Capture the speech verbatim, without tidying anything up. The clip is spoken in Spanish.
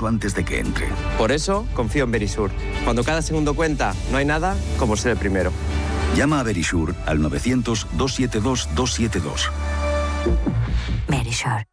incluso antes de que entre. Por eso confío en Verisur. Cuando cada segundo cuenta, no hay nada como ser el primero. Llama a Verisur al novecientos, doscientos setenta y dos, doscientos setenta y dos. Verisur.